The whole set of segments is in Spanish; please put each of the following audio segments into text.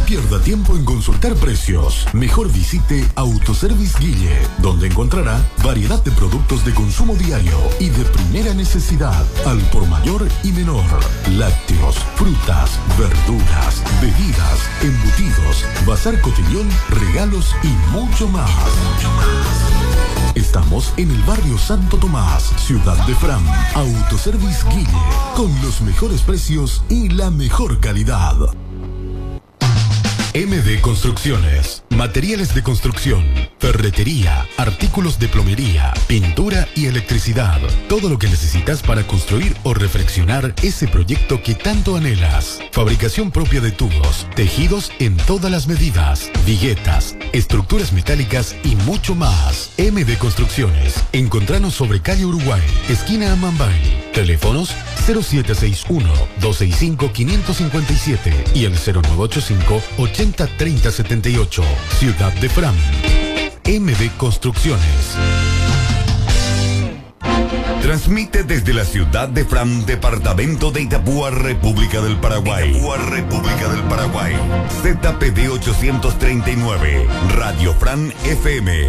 pierda tiempo en consultar precios. Mejor visite Autoservice Guille, donde encontrará variedad de productos de consumo diario y de primera necesidad, al por mayor y menor. Lácteos, frutas, verduras, bebidas, embutidos, bazar cotillón, regalos y mucho más. Estamos en el barrio Santo Tomás, Ciudad de Fram. Autoservice Guille, con los mejores precios y la mejor calidad. MD Construcciones, materiales de construcción, ferretería, artículos de plomería, pintura y electricidad. Todo lo que necesitas para construir o reflexionar ese proyecto que tanto anhelas. Fabricación propia de tubos, tejidos en todas las medidas, viguetas, estructuras metálicas y mucho más. MD Construcciones. Encontranos sobre calle Uruguay, esquina Amambay. Teléfonos 0761-265-557 y el 0985-803078. Ciudad de Fram. MD Construcciones. Transmite desde la ciudad de Fram, departamento de Itapúa, República del Paraguay. ZPD 839, Radio Fram FM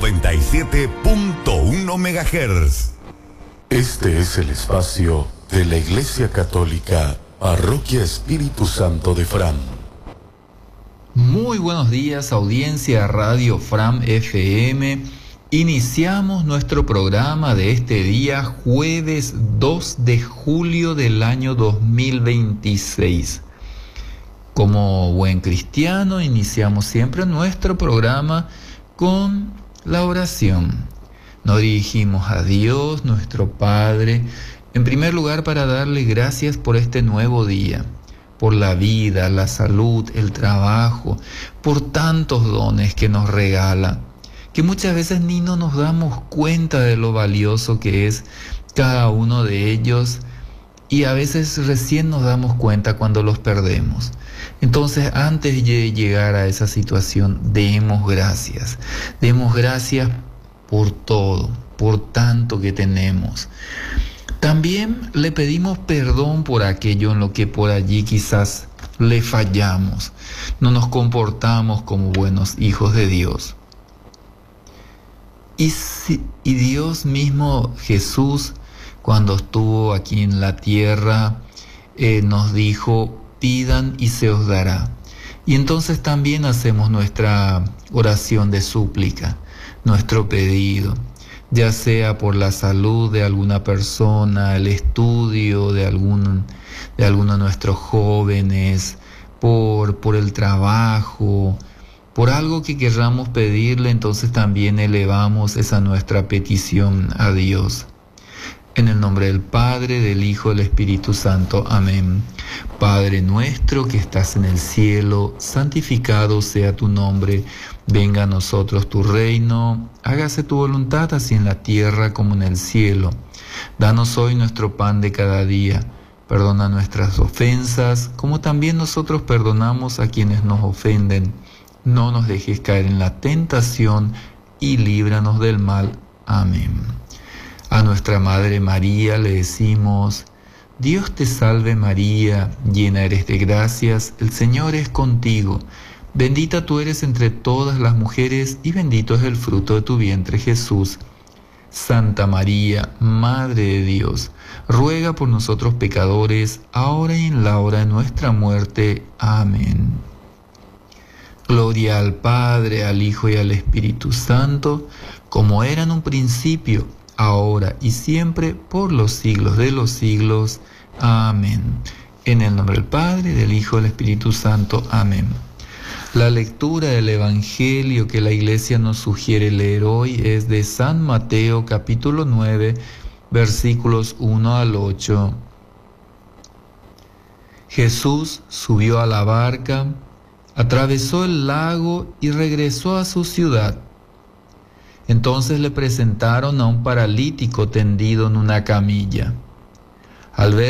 97.1 MHz. Este es el espacio de la Iglesia Católica, Parroquia Espíritu Santo de Fram. Muy buenos días, audiencia Radio Fram FM. Iniciamos nuestro programa de este día, jueves 2 de julio del año 2026. Como buen cristiano, iniciamos siempre nuestro programa con la oración. Nos dirigimos a Dios, nuestro Padre, en primer lugar para darle gracias por este nuevo día, por la vida, la salud, el trabajo, por tantos dones que nos regala, que muchas veces ni nos damos cuenta de lo valioso que es cada uno de ellos y a veces recién nos damos cuenta cuando los perdemos. Entonces, antes de llegar a esa situación, demos gracias por todo, por tanto que tenemos. También le pedimos perdón por aquello en lo que por allí quizás le fallamos, no nos comportamos como buenos hijos de Dios. Y Dios mismo, Jesús, cuando estuvo aquí en la tierra, nos dijo, pidan y se os dará. Y entonces también hacemos nuestra oración de súplica, nuestro pedido, ya sea por la salud de alguna persona, el estudio de alguno de nuestros jóvenes, por el trabajo, por algo que querramos pedirle, entonces también elevamos esa nuestra petición a Dios. En el nombre del Padre, del Hijo, del Espíritu Santo. Amén. Padre nuestro que estás en el cielo, santificado sea tu nombre. Venga a nosotros tu reino. Hágase tu voluntad, así en la tierra como en el cielo. Danos hoy nuestro pan de cada día. Perdona nuestras ofensas, como también nosotros perdonamos a quienes nos ofenden. No nos dejes caer en la tentación y líbranos del mal. Amén. A nuestra Madre María le decimos, Dios te salve María, llena eres de gracias, el Señor es contigo. Bendita tú eres entre todas las mujeres y bendito es el fruto de tu vientre Jesús. Santa María, Madre de Dios, ruega por nosotros pecadores, ahora y en la hora de nuestra muerte. Amén. Gloria al Padre, al Hijo y al Espíritu Santo, como era en un principio, ahora y siempre, por los siglos de los siglos. Amén. En el nombre del Padre, del Hijo y del Espíritu Santo. Amén. La lectura del Evangelio que la Iglesia nos sugiere leer hoy es de San Mateo, capítulo 9, versículos 1 al 8. Jesús subió a la barca, atravesó el lago y regresó a su ciudad. Entonces le presentaron a un paralítico tendido en una camilla. Al ver